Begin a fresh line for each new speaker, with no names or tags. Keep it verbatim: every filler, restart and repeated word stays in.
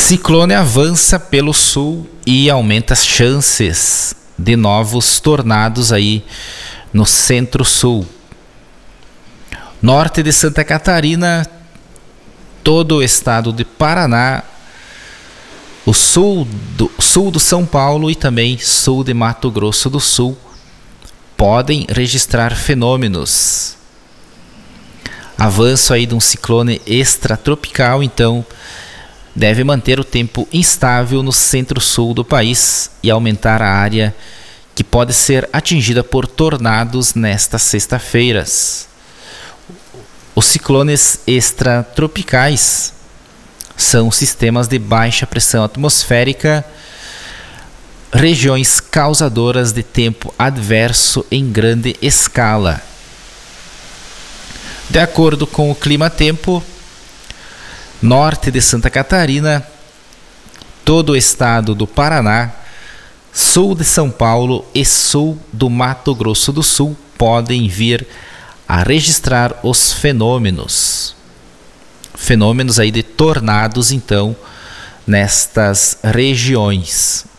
Ciclone avança pelo sul e aumenta as chances de novos tornados aí no centro-sul. Norte de Santa Catarina, todo o estado de Paraná, o sul do, sul do São Paulo e também sul de Mato Grosso do Sul podem registrar fenômenos. Avanço aí de um ciclone extratropical, então deve manter o tempo instável no centro-sul do país e aumentar a área que pode ser atingida por tornados nestas sexta-feiras. Os ciclones extratropicais são sistemas de baixa pressão atmosférica, regiões causadoras de tempo adverso em grande escala. De acordo com o Climatempo, norte de Santa Catarina, todo o estado do Paraná, sul de São Paulo e sul do Mato Grosso do Sul podem vir a registrar os fenômenos. Fenômenos aí de tornados, então, nestas regiões.